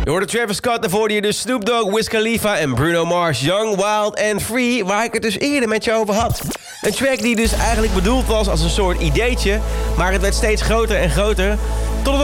Je hoorde Travis Scott, daarvoor hoorde je dus Snoop Dogg, Wiz Khalifa en Bruno Mars, Young, Wild and Free, waar ik het dus eerder met je over had. Een track die dus eigenlijk bedoeld was als een soort ideetje, maar het werd steeds groter en groter.